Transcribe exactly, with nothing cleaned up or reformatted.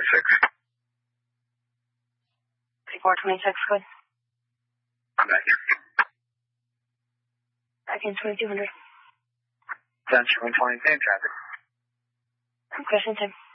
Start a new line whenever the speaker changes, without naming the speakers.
twenty-six.
thirty-four twenty-six, good.
I'm back here.
Back in twenty-two hundred.
ten, showing twenty, same traffic.
Question, Tim.